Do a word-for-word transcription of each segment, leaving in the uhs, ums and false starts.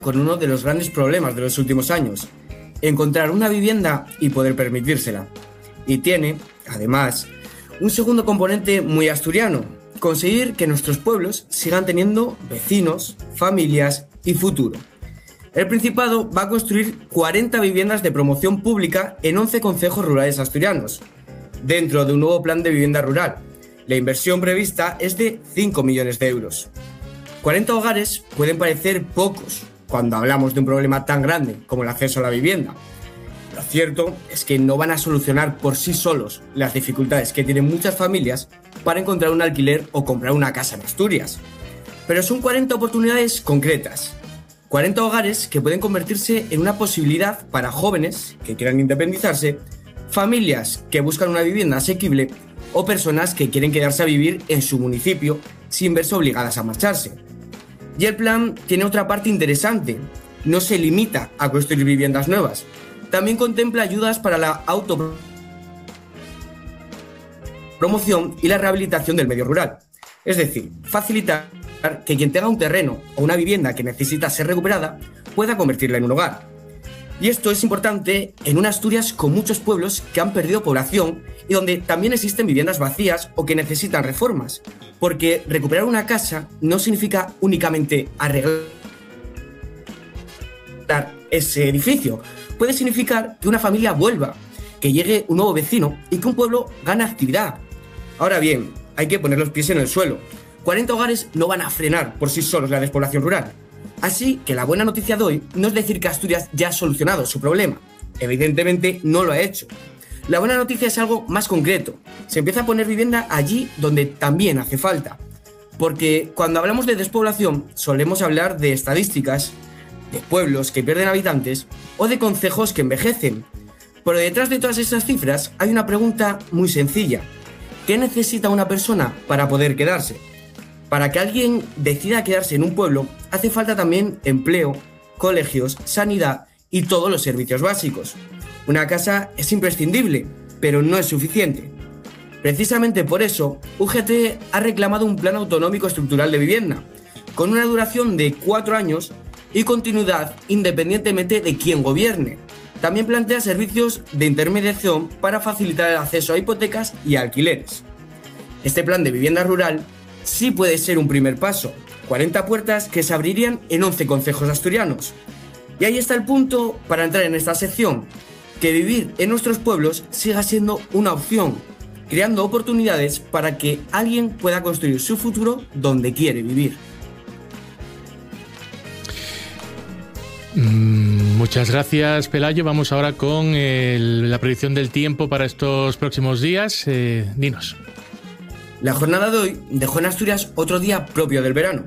con uno de los grandes problemas de los últimos años: encontrar una vivienda y poder permitírsela. Y tiene, además, un segundo componente muy asturiano: conseguir que nuestros pueblos sigan teniendo vecinos, familias y futuro. El Principado va a construir cuarenta viviendas de promoción pública en once concejos rurales asturianos, dentro de un nuevo plan de vivienda rural. La inversión prevista es de cinco millones de euros. cuarenta hogares pueden parecer pocos cuando hablamos de un problema tan grande como el acceso a la vivienda. Lo cierto es que no van a solucionar por sí solos las dificultades que tienen muchas familias para encontrar un alquiler o comprar una casa en Asturias. Pero son cuarenta oportunidades concretas, cuarenta hogares que pueden convertirse en una posibilidad para jóvenes que quieran independizarse, familias que buscan una vivienda asequible o personas que quieren quedarse a vivir en su municipio sin verse obligadas a marcharse. Y el plan tiene otra parte interesante: no se limita a construir viviendas nuevas, también contempla ayudas para la autopromoción y la rehabilitación del medio rural. Es decir, facilitar que quien tenga un terreno o una vivienda que necesita ser recuperada pueda convertirla en un hogar. Y esto es importante en una Asturias con muchos pueblos que han perdido población y donde también existen viviendas vacías o que necesitan reformas, porque recuperar una casa no significa únicamente arreglar ese edificio. Puede significar que una familia vuelva, que llegue un nuevo vecino y que un pueblo gane actividad. Ahora bien, hay que poner los pies en el suelo. cuarenta hogares no van a frenar por sí solos la despoblación rural. Así que la buena noticia de hoy no es decir que Asturias ya ha solucionado su problema. Evidentemente no lo ha hecho. La buena noticia es algo más concreto: se empieza a poner vivienda allí donde también hace falta. Porque cuando hablamos de despoblación solemos hablar de estadísticas, de pueblos que pierden habitantes o de concejos que envejecen. Pero detrás de todas esas cifras hay una pregunta muy sencilla: ¿qué necesita una persona para poder quedarse? Para que alguien decida quedarse en un pueblo hace falta también empleo, colegios, sanidad y todos los servicios básicos. Una casa es imprescindible, pero no es suficiente. Precisamente por eso, U G T ha reclamado un plan autonómico estructural de vivienda, con una duración de cuatro años y continuidad independientemente de quién gobierne. También plantea servicios de intermediación para facilitar el acceso a hipotecas y alquileres. Este plan de vivienda rural sí puede ser un primer paso: cuarenta puertas que se abrirían en once concejos asturianos. Y ahí está el punto para entrar en esta sección: que vivir en nuestros pueblos siga siendo una opción, creando oportunidades para que alguien pueda construir su futuro donde quiere vivir. Mm, muchas gracias, Pelayo. Vamos ahora con el, la predicción del tiempo para estos próximos días. Eh, dinos. La jornada de hoy dejó en Asturias otro día propio del verano,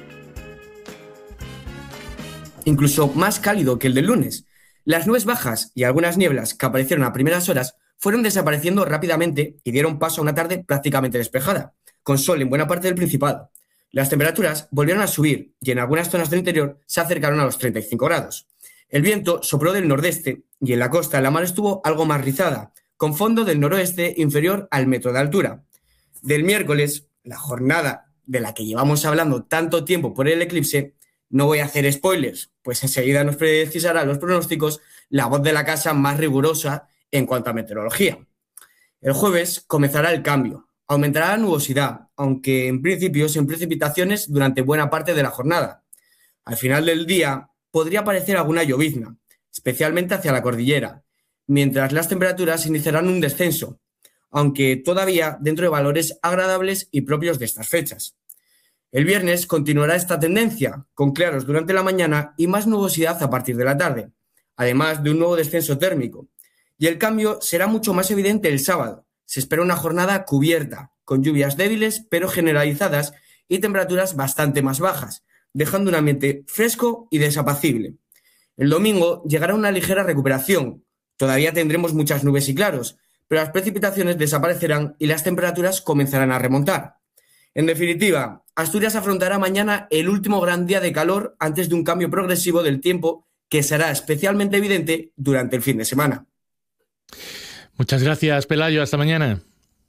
incluso más cálido que el del lunes. Las nubes bajas y algunas nieblas que aparecieron a primeras horas fueron desapareciendo rápidamente y dieron paso a una tarde prácticamente despejada, con sol en buena parte del Principado. Las temperaturas volvieron a subir y en algunas zonas del interior se acercaron a los treinta y cinco grados. El viento sopló del nordeste y en la costa la mar estuvo algo más rizada, con fondo del noroeste inferior al metro de altura. Del miércoles, la jornada de la que llevamos hablando tanto tiempo por el eclipse, no voy a hacer spoilers, pues enseguida nos precisará los pronósticos la voz de la casa más rigurosa en cuanto a meteorología. El jueves comenzará el cambio, aumentará la nubosidad, aunque en principio sin precipitaciones durante buena parte de la jornada. Al final del día podría aparecer alguna llovizna, especialmente hacia la cordillera, mientras las temperaturas iniciarán un descenso, aunque todavía dentro de valores agradables y propios de estas fechas. El viernes continuará esta tendencia, con claros durante la mañana y más nubosidad a partir de la tarde, además de un nuevo descenso térmico. Y el cambio será mucho más evidente el sábado. Se espera una jornada cubierta, con lluvias débiles pero generalizadas y temperaturas bastante más bajas, dejando un ambiente fresco y desapacible. El domingo llegará una ligera recuperación. Todavía tendremos muchas nubes y claros, pero las precipitaciones desaparecerán y las temperaturas comenzarán a remontar. En definitiva, Asturias afrontará mañana el último gran día de calor antes de un cambio progresivo del tiempo que será especialmente evidente durante el fin de semana. Muchas gracias, Pelayo. Hasta mañana.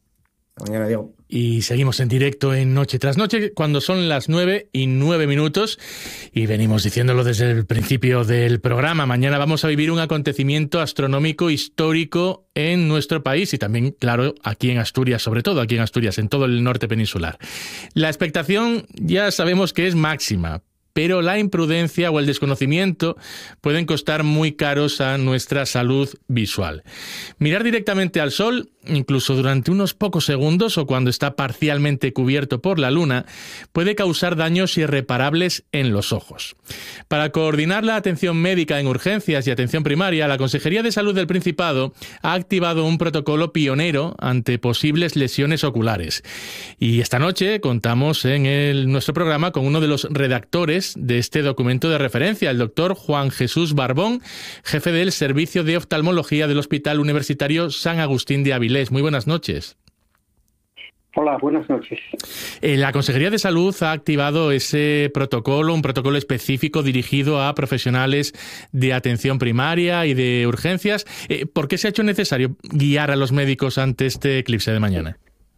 Hasta mañana, Diego. Y seguimos en directo en Noche tras Noche cuando son las nueve y nueve minutos y venimos diciéndolo desde el principio del programa. Mañana vamos a vivir un acontecimiento astronómico histórico en nuestro país y también, claro, aquí en Asturias, sobre todo aquí en Asturias, en todo el norte peninsular. La expectación ya sabemos que es máxima, pero la imprudencia o el desconocimiento pueden costar muy caros a nuestra salud visual. Mirar directamente al sol, incluso durante unos pocos segundos o cuando está parcialmente cubierto por la luna, puede causar daños irreparables en los ojos. Para coordinar la atención médica en urgencias y atención primaria, la Consejería de Salud del Principado ha activado un protocolo pionero ante posibles lesiones oculares. Y esta noche contamos en el, nuestro programa con uno de los redactores de este documento de referencia, el doctor Juan Jesús Barbón, jefe del Servicio de Oftalmología del Hospital Universitario San Agustín de Avilés. Muy buenas noches. Hola, buenas noches. Eh, la Consejería de Salud ha activado ese protocolo, un protocolo específico dirigido a profesionales de atención primaria y de urgencias. Eh, ¿Por qué se ha hecho necesario guiar a los médicos ante este eclipse de mañana?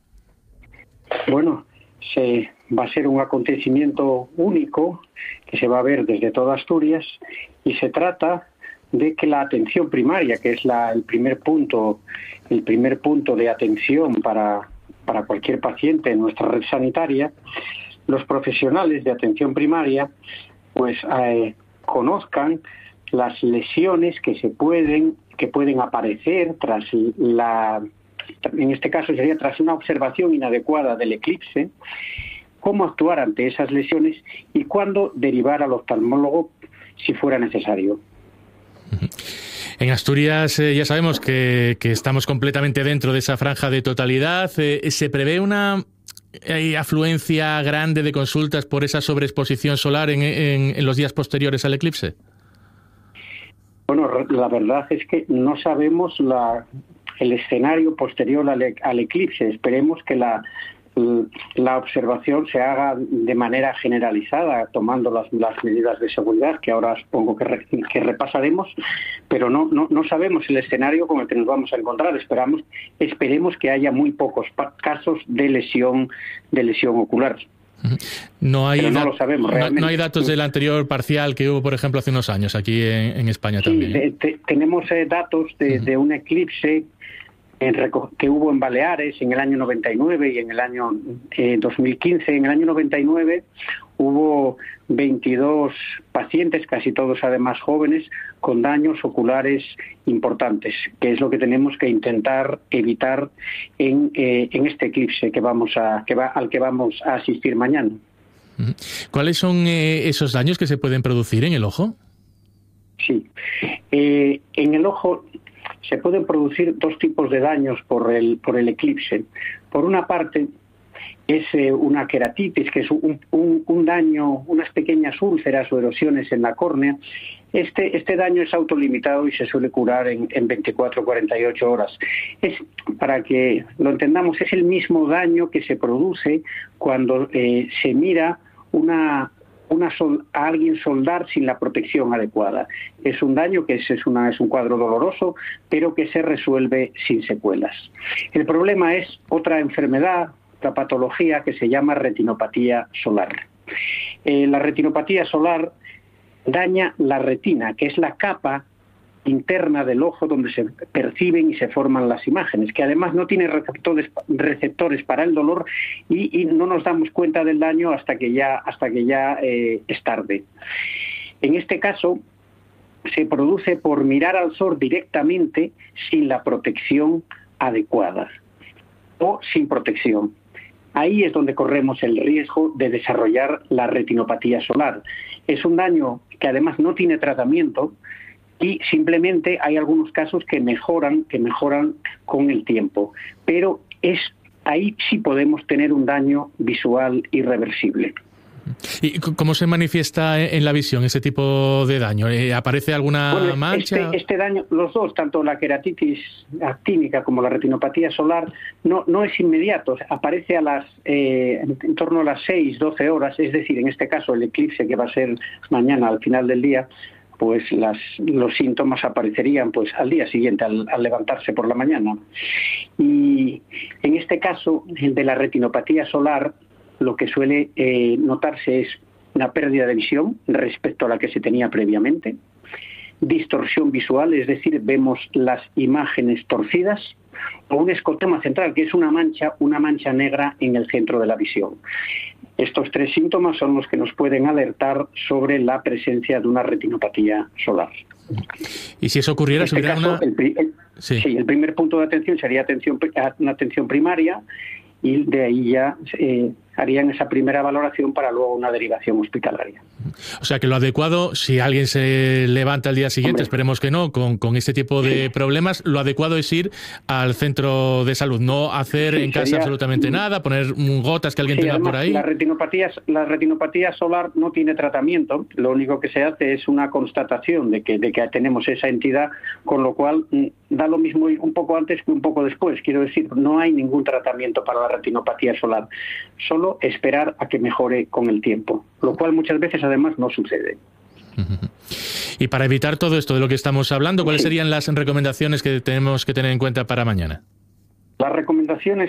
Bueno, se, va a ser un acontecimiento único que se va a ver desde toda Asturias y se trata de que la atención primaria, que es la, el primer punto, el primer punto de atención para, para cualquier paciente en nuestra red sanitaria, los profesionales de atención primaria pues eh, conozcan las lesiones que se pueden que pueden aparecer tras la en este caso sería tras una observación inadecuada del eclipse, cómo actuar ante esas lesiones y cuándo derivar al oftalmólogo si fuera necesario. En Asturias eh, ya sabemos que, que estamos completamente dentro de esa franja de totalidad. Eh, ¿Se prevé una eh, afluencia grande de consultas por esa sobreexposición solar en, en, en los días posteriores al eclipse? Bueno, la verdad es que no sabemos la, el escenario posterior al, al eclipse. Esperemos que la la observación se haga de manera generalizada, tomando las, las medidas de seguridad que ahora supongo que, re, que repasaremos, pero no, no, no sabemos el escenario con el que nos vamos a encontrar. Esperamos, esperemos que haya muy pocos casos de lesión, de lesión ocular. No hay, no, lo sabemos, no, no hay datos del anterior parcial que hubo, por ejemplo, hace unos años aquí en, en España sí, también. ¿eh? Te, tenemos eh, datos de, uh-huh. de un eclipse que hubo en Baleares en el año noventa y nueve y en el año eh, dos mil quince. En el año noventa y nueve hubo veintidós pacientes, casi todos además jóvenes, con daños oculares importantes, que es lo que tenemos que intentar evitar en, eh, en este eclipse que vamos a, que va, al que vamos a asistir mañana. ¿Cuáles son eh, esos daños que se pueden producir en el ojo? Sí, eh, en el ojo se pueden producir dos tipos de daños por el, por el eclipse. Por una parte, es eh, una queratitis, que es un, un, un daño, unas pequeñas úlceras o erosiones en la córnea. Este, este daño es autolimitado y se suele curar en, en veinticuatro a cuarenta y ocho horas. Es, para que lo entendamos, es el mismo daño que se produce cuando eh, se mira una... Una sol, a alguien soldar sin la protección adecuada. Es un daño que es, es, una, es un cuadro doloroso, pero que se resuelve sin secuelas. El problema es otra enfermedad, otra patología que se llama retinopatía solar. Eh, la retinopatía solar daña la retina, que es la capa interna del ojo donde se perciben y se forman las imágenes, que además no tiene receptores, receptores para el dolor y, y no nos damos cuenta del daño hasta que ya, hasta que ya eh, es tarde. En este caso se produce por mirar al sol directamente sin la protección adecuada o sin protección. Ahí es donde corremos el riesgo de desarrollar la retinopatía solar. Es un daño que además no tiene tratamiento y simplemente hay algunos casos que mejoran, que mejoran con el tiempo, pero es ahí sí podemos tener un daño visual irreversible. ¿Y cómo se manifiesta en la visión ese tipo de daño? ¿Aparece alguna bueno, mancha? Este, este daño, los dos, tanto la queratitis actínica como la retinopatía solar, no, no es inmediato. Aparece a las eh, en torno a las seis, doce horas, es decir, en este caso el eclipse que va a ser mañana al final del día, pues las, los síntomas aparecerían pues al día siguiente, al, al levantarse por la mañana. Y en este caso, el de la retinopatía solar, lo que suele eh, notarse es una pérdida de visión respecto a la que se tenía previamente, distorsión visual, es decir, vemos las imágenes torcidas, o un escotoma central, que es una mancha, una mancha negra en el centro de la visión. Estos tres síntomas son los que nos pueden alertar sobre la presencia de una retinopatía solar. Y si eso ocurriera, en este caso, una... el, el, sí. Sí, el primer punto de atención sería atención, una atención primaria, y de ahí ya eh, harían esa primera valoración para luego una derivación hospitalaria. O sea que lo adecuado, si alguien se levanta al día siguiente, Hombre, esperemos que no, con, con este tipo de sí. problemas, lo adecuado es ir al centro de salud, no hacer sí, en casa sería, absolutamente nada, poner gotas que alguien sí, tenga además, por ahí. La retinopatía, la retinopatía solar no tiene tratamiento, lo único que se hace es una constatación de que, de que tenemos esa entidad, con lo cual da lo mismo ir un poco antes que un poco después. Quiero decir, no hay ningún tratamiento para la retinopatía solar, solo esperar a que mejore con el tiempo, lo cual muchas veces además no sucede. Y para evitar todo esto de lo que estamos hablando, ¿cuáles sí. serían las recomendaciones que tenemos que tener en cuenta para mañana? Las recomendaciones,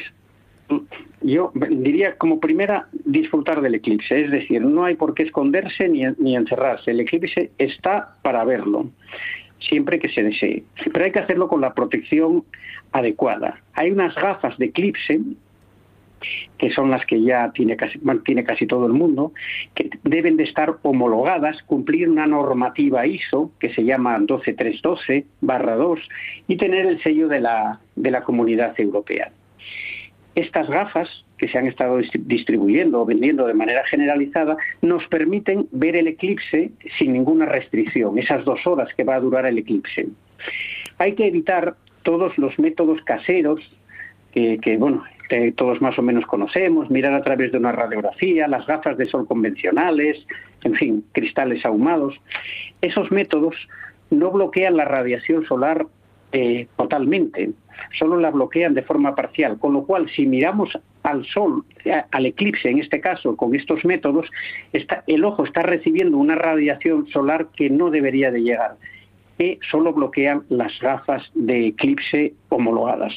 yo diría como primera, disfrutar del eclipse, es decir, no hay por qué esconderse ni, ni encerrarse, el eclipse está para verlo, siempre que se desee, pero hay que hacerlo con la protección adecuada. Hay unas gafas de eclipse, que son las que ya tiene casi, tiene casi todo el mundo, que deben de estar homologadas, cumplir una normativa I S O que se llama doce mil trescientos doce barra dos y tener el sello de la, de la Comunidad Europea. Estas gafas, que se han estado distribuyendo o vendiendo de manera generalizada, nos permiten ver el eclipse sin ninguna restricción, esas dos horas que va a durar el eclipse. Hay que evitar todos los métodos caseros que, que bueno, que todos más o menos conocemos, mirar a través de una radiografía, las gafas de sol convencionales, en fin, cristales ahumados. Esos métodos no bloquean la radiación solar eh, totalmente, solo la bloquean de forma parcial, con lo cual si miramos al sol, al eclipse en este caso, con estos métodos, está, el ojo está recibiendo una radiación solar que no debería de llegar, que solo bloquean las gafas de eclipse homologadas.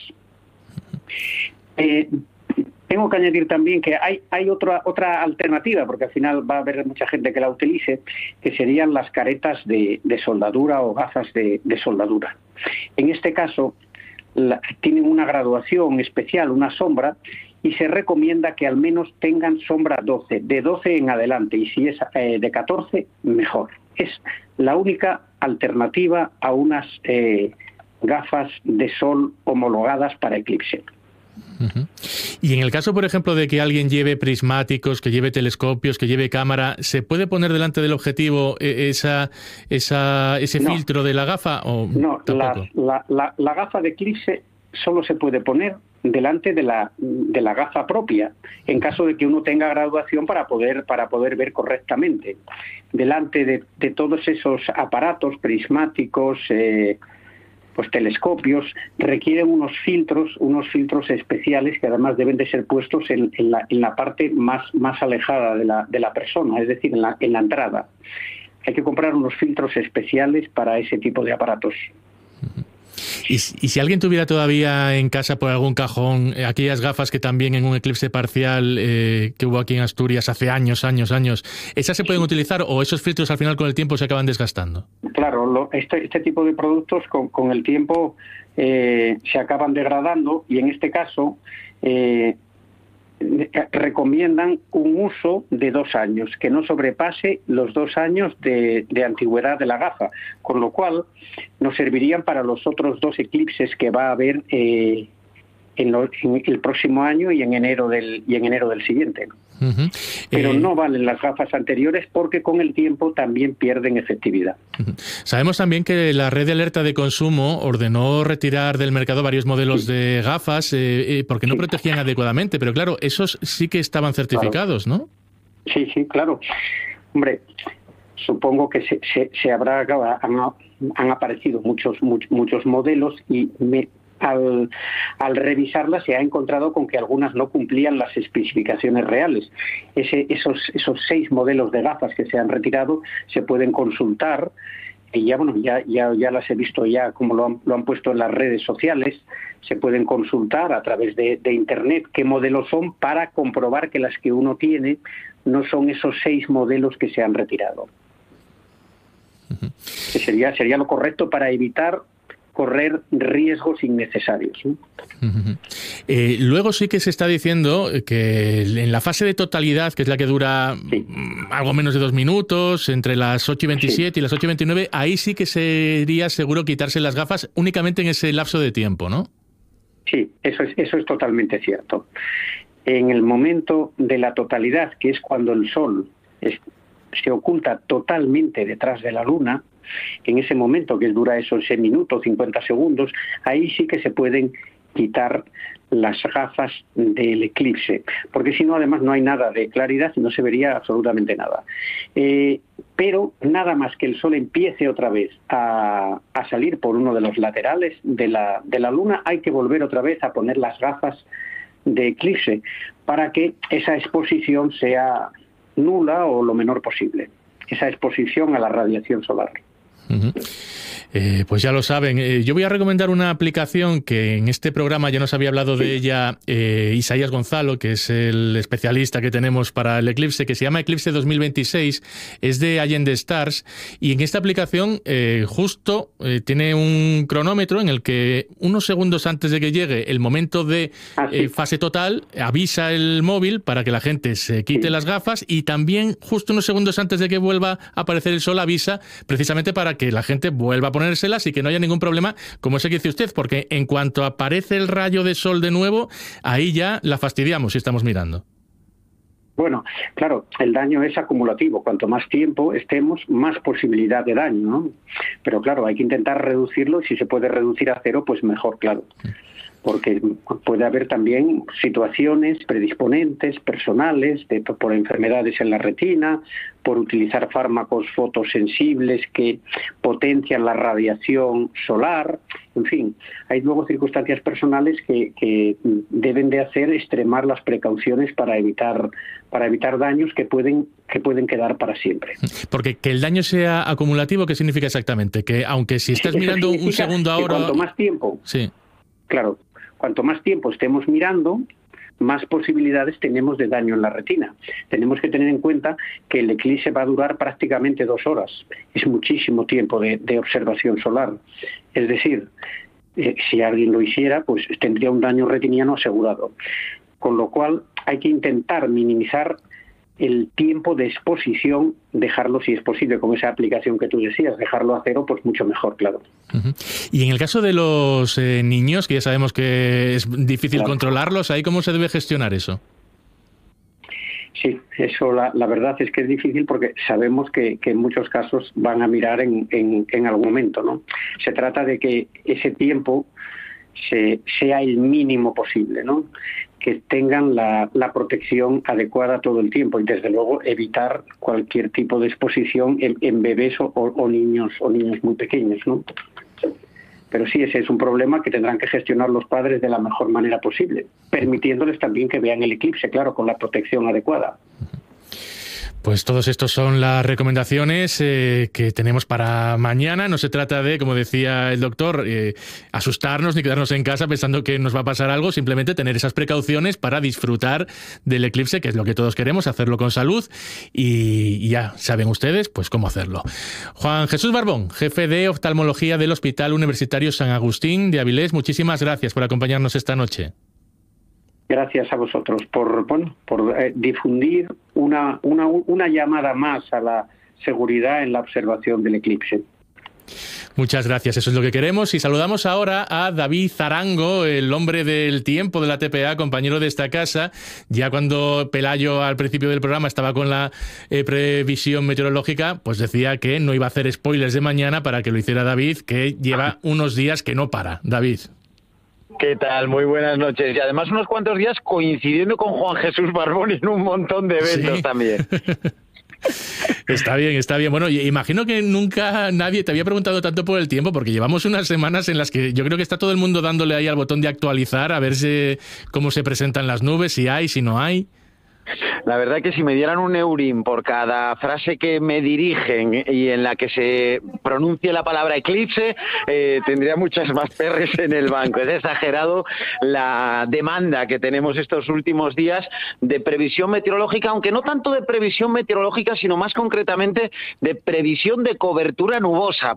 Eh, tengo que añadir también que hay, hay otra, otra alternativa, porque al final va a haber mucha gente que la utilice, que serían las caretas de, de soldadura o gafas de, de soldadura. En este caso, la, tienen una graduación especial, una sombra, y se recomienda que al menos tengan sombra doce, de doce en adelante, y si es eh, de catorce, mejor. Es la única alternativa a unas eh, gafas de sol homologadas para eclipse. Uh-huh. Y en el caso, por ejemplo, de que alguien lleve prismáticos, que lleve telescopios, que lleve cámara, ¿se puede poner delante del objetivo esa, esa, ese no. filtro de la gafa? ¿O no, la, la, la, la gafa de eclipse solo se puede poner delante de la, de la gafa propia, en caso de que uno tenga graduación para poder, para poder ver correctamente. Delante de, de todos esos aparatos prismáticos, eh, pues telescopios, requieren unos filtros, unos filtros especiales que además deben de ser puestos en, en, la, en la parte más, más alejada de la, de la persona, es decir, en la, en la entrada. Hay que comprar unos filtros especiales para ese tipo de aparatos. Y, y si alguien tuviera todavía en casa por algún cajón eh, aquellas gafas que también en un eclipse parcial eh, que hubo aquí en Asturias hace años, años, años, ¿esas se pueden utilizar o esos filtros al final con el tiempo se acaban desgastando? Claro, lo, este, este tipo de productos con, con el tiempo eh, se acaban degradando y en este caso eh, recomiendan un uso de dos años, que no sobrepase los dos años de, de antigüedad de la gafa, con lo cual nos servirían para los otros dos eclipses que va a haber eh, en, lo, en el próximo año y en enero del, y en enero del siguiente. Uh-huh. Pero eh... no valen las gafas anteriores porque con el tiempo también pierden efectividad. Uh-huh. Sabemos también que la red de alerta de consumo ordenó retirar del mercado varios modelos sí. de gafas eh, eh, porque no sí. protegían adecuadamente, pero claro, esos sí que estaban certificados, claro. ¿no? Sí, sí, claro. Hombre, supongo que se, se, se habrá han, han aparecido muchos, muchos muchos modelos y me Al, al revisarlas se ha encontrado con que algunas no cumplían las especificaciones reales. Ese, esos, esos seis modelos de gafas que se han retirado se pueden consultar y ya, bueno, ya, ya, ya las he visto ya como lo han, lo han puesto en las redes sociales. Se pueden consultar a través de, de Internet qué modelos son para comprobar que las que uno tiene no son esos seis modelos que se han retirado. Uh-huh. Que sería, sería lo correcto para evitar correr riesgos innecesarios, ¿no? Uh-huh. Eh, luego sí que se está diciendo que en la fase de totalidad, que es la que dura sí. algo menos de dos minutos, entre las ocho y veintisiete sí. y las ocho y veintinueve, ahí sí que sería seguro quitarse las gafas únicamente en ese lapso de tiempo, ¿no? Sí, eso es, eso es totalmente cierto. En el momento de la totalidad, que es cuando el Sol es, se oculta totalmente detrás de la Luna, en ese momento que dura esos seis minutos, cincuenta segundos, ahí sí que se pueden quitar las gafas del eclipse, porque si no, además, no hay nada de claridad y no se vería absolutamente nada. Eh, pero nada más que el Sol empiece otra vez a, a salir por uno de los laterales de la, de la Luna, hay que volver otra vez a poner las gafas de eclipse para que esa exposición sea nula o lo menor posible, esa exposición a la radiación solar. Uh-huh. Eh, pues ya lo saben. Eh, yo voy a recomendar una aplicación que en este programa ya nos había hablado sí. de ella eh, Isaías Gonzalo, que es el especialista que tenemos para el eclipse, que se llama Eclipse dos mil veintiséis, es de Allende Stars, y en esta aplicación eh, justo eh, tiene un cronómetro en el que unos segundos antes de que llegue el momento de ah, sí. eh, fase total, avisa el móvil para que la gente se quite sí. las gafas, y también justo unos segundos antes de que vuelva a aparecer el sol avisa precisamente para que la gente vuelva a ponérselas y que no haya ningún problema, como ese que dice usted, porque en cuanto aparece el rayo de sol de nuevo, ahí ya la fastidiamos si estamos mirando. Bueno, claro, el daño es acumulativo. Cuanto más tiempo estemos, más posibilidad de daño, ¿no? Pero claro, hay que intentar reducirlo, y si se puede reducir a cero, pues mejor, claro. Porque puede haber también situaciones predisponentes, personales, de, por enfermedades en la retina, por utilizar fármacos fotosensibles que potencian la radiación solar. En fin, hay luego circunstancias personales que, que deben de hacer extremar las precauciones para evitar para evitar daños que pueden que pueden quedar para siempre. Porque que el daño sea acumulativo, ¿qué significa exactamente? Que aunque si estás sí, mirando un segundo ahora... Cuanto más tiempo... Sí. Claro, cuanto más tiempo estemos mirando, más posibilidades tenemos de daño en la retina. Tenemos que tener en cuenta que el eclipse va a durar prácticamente dos horas. Es muchísimo tiempo de, de observación solar. Es decir, eh, si alguien lo hiciera, pues tendría un daño retiniano asegurado. Con lo cual hay que intentar minimizar el tiempo de exposición, dejarlo, si es posible, con esa aplicación que tú decías, dejarlo a cero, pues mucho mejor, claro. Uh-huh. Y en el caso de los eh, niños, que ya sabemos que es difícil claro. controlarlos, ¿ahí cómo se debe gestionar eso? Sí, eso la, la verdad es que es difícil, porque sabemos que, que en muchos casos van a mirar en, en, en algún momento, ¿no? Se trata de que ese tiempo se, sea el mínimo posible, ¿no? Que tengan la, la protección adecuada todo el tiempo, y desde luego evitar cualquier tipo de exposición en, en bebés o, o niños o niños muy pequeños, ¿no? Pero sí, ese es un problema que tendrán que gestionar los padres de la mejor manera posible, permitiéndoles también que vean el eclipse, claro, con la protección adecuada. Pues todos estos son las recomendaciones eh, que tenemos para mañana. No se trata de, como decía el doctor, eh, asustarnos ni quedarnos en casa pensando que nos va a pasar algo, simplemente tener esas precauciones para disfrutar del eclipse, que es lo que todos queremos, hacerlo con salud, y, y ya saben ustedes pues cómo hacerlo. Juan Jesús Barbón, jefe de oftalmología del Hospital Universitario San Agustín de Avilés, muchísimas gracias por acompañarnos esta noche. Gracias a vosotros por, bueno, por eh, difundir una, una, una llamada más a la seguridad en la observación del eclipse. Muchas gracias, eso es lo que queremos. Y saludamos ahora a David Zarango, el hombre del tiempo de la T P A, compañero de esta casa. Ya cuando Pelayo al principio del programa estaba con la eh, previsión meteorológica, pues decía que no iba a hacer spoilers de mañana para que lo hiciera David, que lleva unos días que no para. David. ¿Qué tal? Muy buenas noches. Y además unos cuantos días coincidiendo con Juan Jesús Barbón en un montón de eventos ¿Sí? también. Está bien, está bien. Bueno, imagino que nunca nadie te había preguntado tanto por el tiempo, porque llevamos unas semanas en las que yo creo que está todo el mundo dándole ahí al botón de actualizar, a ver si, cómo se presentan las nubes, si hay, si no hay. La verdad que si me dieran un eurín por cada frase que me dirigen y en la que se pronuncie la palabra eclipse, eh, tendría muchas más perres en el banco. Es exagerado la demanda que tenemos estos últimos días de previsión meteorológica, aunque no tanto de previsión meteorológica, sino más concretamente de previsión de cobertura nubosa,